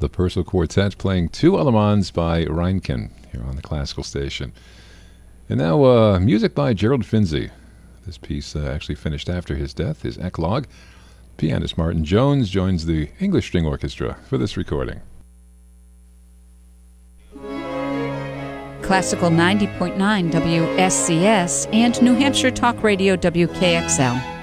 the Purcell Quartet playing Two Allemands by Reinken here on the Classical Station. And now music by Gerald Finzi. This piece actually finished after his death, his eclogue. Pianist Martin Jones joins the English String Orchestra for this recording. Classical 90.9 WSCS and New Hampshire Talk Radio WKXL.